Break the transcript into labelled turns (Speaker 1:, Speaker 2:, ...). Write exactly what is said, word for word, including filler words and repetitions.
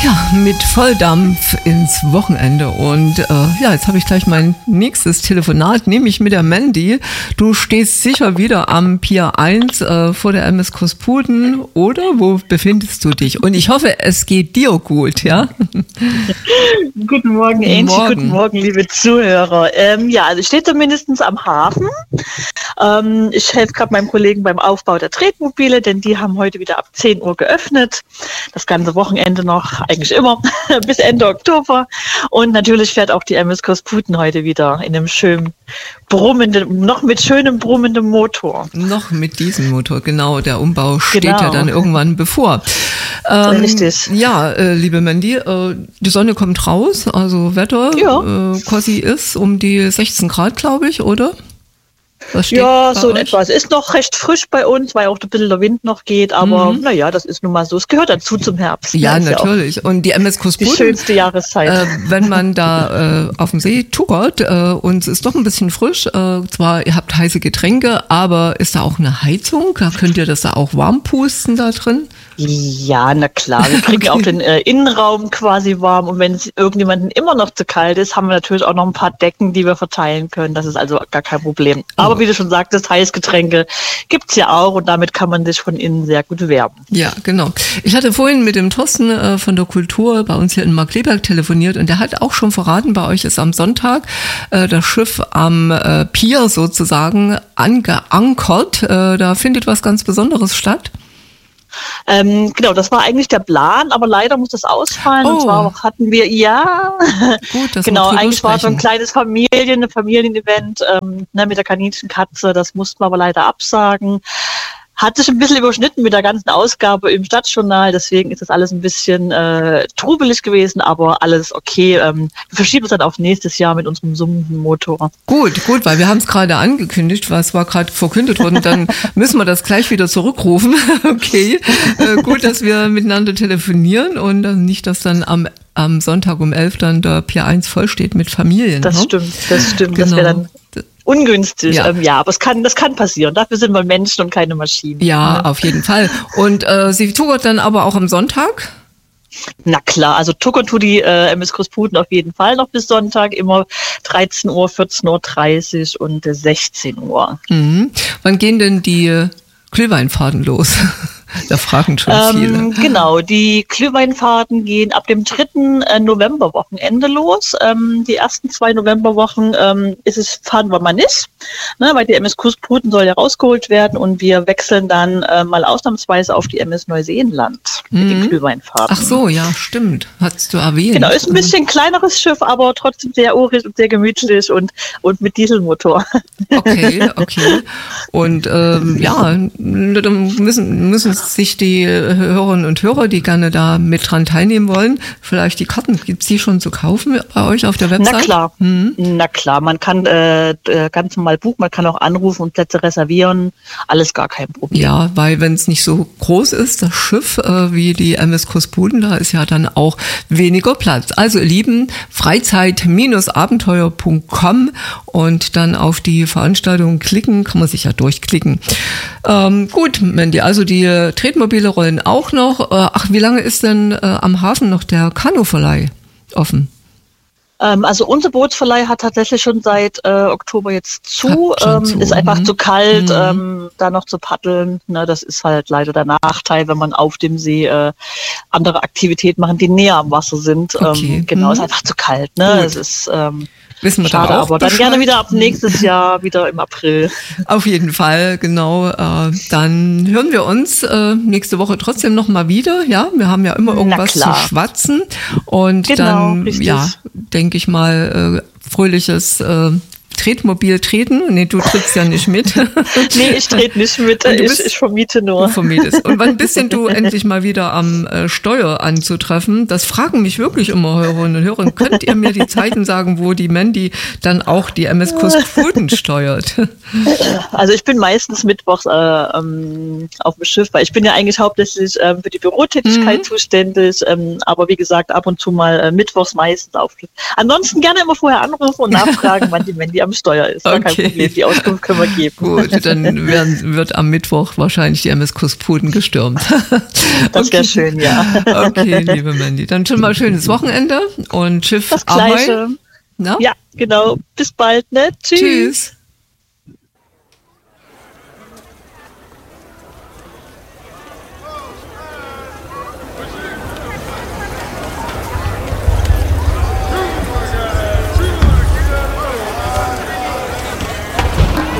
Speaker 1: Ja, mit Volldampf ins Wochenende und äh, ja, jetzt habe ich gleich mein nächstes Telefonat, nämlich mit der Mandy. Du stehst sicher wieder am Pier eins äh, vor der M S Kosputen, oder? Wo befindest du dich? Und ich hoffe, es geht dir gut, ja?
Speaker 2: Guten Morgen, Angie. Morgen. Guten Morgen, liebe Zuhörer. Ähm, ja, also ich stehe zumindest am Hafen. Ähm, ich helfe gerade meinem Kollegen beim Aufbau der Tretmobile, denn die haben heute wieder ab zehn Uhr geöffnet. Das ganze Wochenende noch, eigentlich immer, bis Ende Oktober. Und natürlich fährt auch die M S Kosputen heute wieder in einem schönen brummenden, noch mit schönem brummendem Motor.
Speaker 1: Noch mit diesem Motor, genau. Der Umbau steht
Speaker 2: genau.
Speaker 1: ja dann irgendwann bevor.
Speaker 2: Ähm, Richtig.
Speaker 1: Ja, äh, liebe Mandy, äh, die Sonne kommt raus, also Wetter,
Speaker 2: ja.
Speaker 1: äh, quasi ist um die sechzehn Grad, glaube ich, oder?
Speaker 2: Ja, so in etwa. Es ist noch recht frisch bei uns, weil auch ein bisschen der Wind noch geht, aber mhm. naja, das ist nun mal so. Es gehört dazu zum Herbst.
Speaker 1: Ja, natürlich. Ja, und die M S Kosputen,
Speaker 2: die schönste Jahreszeit.
Speaker 1: Äh, wenn man da äh, auf dem See tuckert äh, und es ist doch ein bisschen frisch, äh, zwar ihr habt heiße Getränke, aber ist da auch eine Heizung? Da könnt ihr das da auch warm pusten da drin?
Speaker 2: Ja, na klar. Wir kriegen okay. auch den äh, Innenraum quasi warm und wenn es irgendjemandem immer noch zu kalt ist, haben wir natürlich auch noch ein paar Decken, die wir verteilen können. Das ist also gar kein Problem. Aber wie du schon sagtest, Heißgetränke gibt's ja auch und damit kann man sich von innen sehr gut wärmen.
Speaker 1: Ja, genau. Ich hatte vorhin mit dem Thorsten äh, von der Kultur bei uns hier in Markkleeberg telefoniert und der hat auch schon verraten, bei euch ist am Sonntag äh, das Schiff am äh, Pier sozusagen angeankert. Äh, da findet was ganz Besonderes statt.
Speaker 2: Ähm, genau, das war eigentlich der Plan, aber leider muss das ausfallen.
Speaker 1: Oh.
Speaker 2: Und zwar hatten wir, ja,
Speaker 1: Gut, das
Speaker 2: genau, eigentlich war es so ein kleines Familien, ein Familienevent ähm, ne, mit der Kaninchenkatze, das mussten wir aber leider absagen. Hat sich ein bisschen überschnitten mit der ganzen Ausgabe im Stadtjournal, deswegen ist das alles ein bisschen äh, trubelig gewesen, aber alles okay. Ähm, wir verschieben es dann auf nächstes Jahr mit unserem summenden Motor.
Speaker 1: Gut, gut, weil wir haben es gerade angekündigt, was war gerade verkündet worden, dann müssen wir das gleich wieder zurückrufen. Okay, äh, gut, dass wir miteinander telefonieren und äh, nicht, dass dann am am Sonntag um elf dann der Pier eins voll steht mit Familien.
Speaker 2: Das
Speaker 1: ne?
Speaker 2: stimmt, das stimmt.
Speaker 1: Genau.
Speaker 2: Das wäre dann ungünstig.
Speaker 1: Ja.
Speaker 2: Ähm, ja, aber es kann, das kann passieren. Dafür sind wir Menschen und keine Maschinen.
Speaker 1: Ja,
Speaker 2: ja.
Speaker 1: auf jeden Fall. Und äh, sie tuckert dann aber auch am Sonntag?
Speaker 2: Na klar, also tuckern tut die äh, M S Kosputen auf jeden Fall noch bis Sonntag, immer dreizehn Uhr, vierzehn Uhr dreißig und äh, sechzehn Uhr.
Speaker 1: Mhm. Wann gehen denn die äh, Glühweinfahrten los? Da fragen schon viele.
Speaker 2: Ähm, genau, die Glühweinfahrten gehen ab dem dritten Novemberwochenende los. Ähm, die ersten zwei Novemberwochen ähm, ist es, fahren wir mal nicht, ne, weil die M S Kosputen soll ja rausgeholt werden und wir wechseln dann äh, mal ausnahmsweise auf die M S Neuseeland mit mhm. den Glühweinfahrten.
Speaker 1: Ach so, ja, stimmt. Hast du erwähnt.
Speaker 2: Genau, ist ein bisschen kleineres Schiff, aber trotzdem sehr urig und sehr gemütlich und, und mit Dieselmotor.
Speaker 1: Okay, okay. Und ähm, ja, dann müssen, müssen sich die Hörerinnen und Hörer, die gerne da mit dran teilnehmen wollen, vielleicht die Karten, gibt es die schon zu kaufen bei euch auf der Website?
Speaker 2: Na klar, mhm. na klar, man kann äh, ganz normal buchen, man kann auch anrufen und Plätze reservieren, alles gar kein Problem.
Speaker 1: Ja, weil wenn es nicht so groß ist, das Schiff, äh, wie die M S Kosputen, da ist ja dann auch weniger Platz. Also ihr Lieben, freizeit Bindestrich abenteuer Punkt com und dann auf die Veranstaltung klicken, kann man sich ja durchklicken. Ähm, gut, Mandy, also die Tretmobile rollen auch noch. Ach, wie lange ist denn äh, am Hafen noch der Kanuverleih offen?
Speaker 2: Ähm, also unser Bootsverleih hat tatsächlich schon seit äh, Oktober jetzt zu. Ähm, zu. Ist einfach mhm. zu kalt, mhm. ähm, da noch zu paddeln. Ne, das ist halt leider der Nachteil, wenn man auf dem See äh, andere Aktivitäten machen, die näher am Wasser sind.
Speaker 1: Okay.
Speaker 2: Ähm, genau,
Speaker 1: mhm.
Speaker 2: ist einfach zu kalt. Ne? Es ist ähm,
Speaker 1: Wissen wir
Speaker 2: schade,
Speaker 1: da auch
Speaker 2: aber dann
Speaker 1: Bescheid?
Speaker 2: gerne wieder ab nächstes Jahr, wieder im April.
Speaker 1: Auf jeden Fall, genau. Äh, dann hören wir uns äh, nächste Woche trotzdem noch mal wieder. Ja, wir haben ja immer irgendwas zu schwatzen. Und
Speaker 2: genau,
Speaker 1: dann,
Speaker 2: richtig.
Speaker 1: ja, denke ich mal, äh, fröhliches äh, Tretmobil treten. Nee, du trittst ja nicht mit.
Speaker 2: Nee, ich trete nicht mit. Ich, ich vermiete nur.
Speaker 1: Du vermietest. Und wann bist denn du endlich mal wieder am äh, Steuer anzutreffen? Das fragen mich wirklich immer Hörerinnen und Hörer. Könnt ihr mir die Zeiten sagen, wo die Mandy dann auch die M S Kosputen steuert?
Speaker 2: Also ich bin meistens mittwochs äh, ähm, auf dem Schiff, weil ich bin ja eigentlich hauptsächlich äh, für die Bürotätigkeit mhm. zuständig. Ähm, aber wie gesagt, ab und zu mal äh, mittwochs meistens auf. Ansonsten gerne immer vorher anrufen und nachfragen, wann die Mandy am Steuer ist. Okay. Kein Problem, die Auskunft können wir geben.
Speaker 1: Gut, dann werden, wird am Mittwoch wahrscheinlich die M S Kospuden gestürmt.
Speaker 2: Das wäre okay. schön, ja.
Speaker 1: Okay, liebe Mandy, dann schon mal schönes Wochenende und Schiff
Speaker 2: das Gleiche.
Speaker 1: Na?
Speaker 2: Ja, genau. Bis bald, ne? Tschüss. Tschüss.